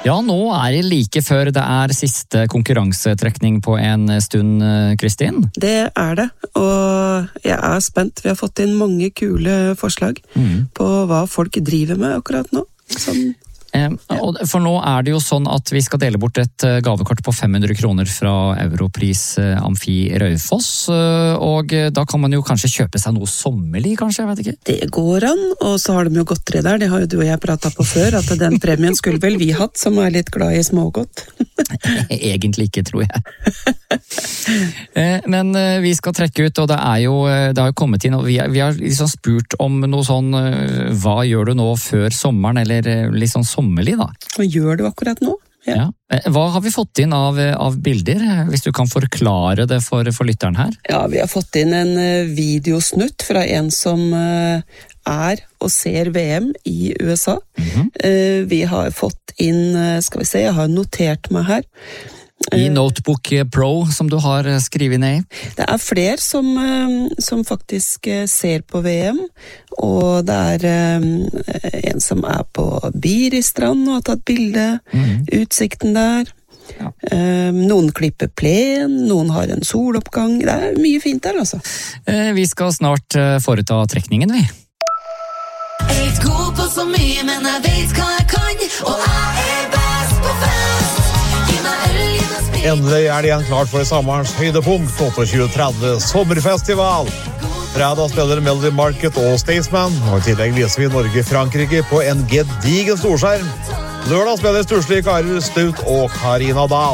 Ja, nå det like før det siste konkurransetrekning på en stund, Kristin. Det det, og jeg spent. Vi har fått inn mange kule forslag på hva folk driver med akkurat nå. For nå det jo sånn at vi skal dele bort et gavekort på 500 kroner fra Europris Amfi Raufoss, og da kan man jo kanskje kjøpe seg noe sommerlig, kanskje, jeg vet ikke. Det går an, og så har de jo godteri der, det har jo du og jeg pratet på før, at den premien skulle vel vi hatt, som litt glad i smågodt. Egentlig ikke, tror jeg. Men vi skal trekke ut, og det har jo kommet inn, og vi har liksom spurt om noe sånn, hva gjør du nå før sommeren, eller litt sånn sommerlig da? Hva gjør du akkurat nå? Ja. Hva har vi fått inn av bilder, hvis du kan forklare det for lytteren her? Ja, vi har fått inn en videosnutt fra en som og ser VM i USA. Vi har fått inn, skal vi se, jeg har notert meg her, i Notebook Pro, som du har skrevet ned i. Det flere som faktisk ser på VM, og det en som på Biristrand og har tatt bilde, utsikten der. Ja. Noen klipper plen, noen har en soloppgang. Det mye fint der, altså. Vi skal snart foreta trekningen, vi. Jeg ikke god på så mye, men jeg vet hva jeg kan, og jeg best på fest. Endelig det igjen klart for sommerens høydepunkt, 28.30 sommerfestival. Fredag spiller Melody Market og Staysman, og i tillegg viser vi Norge-Frankrike på en gedigen storskjerm. Lørdag spiller Sturslige Karer, Stut og Karina Dahl.